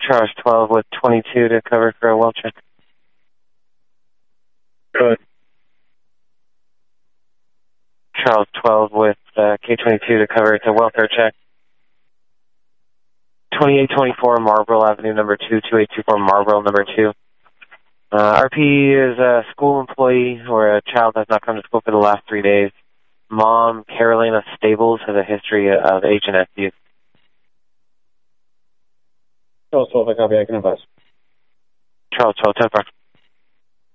Charles 12 with 22 to cover for a well check. Good. Charles 12 with K22 to cover. It's a welfare check. 2824 Marlboro Avenue, number 2, 2824 Marlboro, number 2. RP is a school employee or a child that has not come to school for the last 3 days. Mom, Carolina Stables, has a history of agent abuse. Charles 12, I copy. I can advise. Charles 12, 10 4.